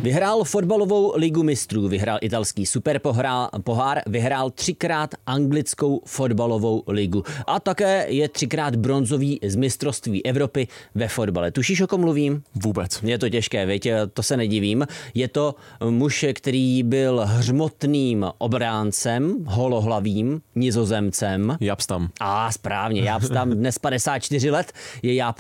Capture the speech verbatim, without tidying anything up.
Vyhrál fotbalovou ligu mistrů, vyhrál italský superpohár, vyhrál třikrát anglickou fotbalovou ligu a také je třikrát bronzový z mistrovství Evropy ve fotbale. Tušíš, o kom mluvím? Vůbec. Je to těžké, viď? To se nedivím. Je to muž, který byl hřmotným obráncem, holohlavým, Nizozemcem. Japstam. A správně, Japstam, dnes padesát čtyři let, je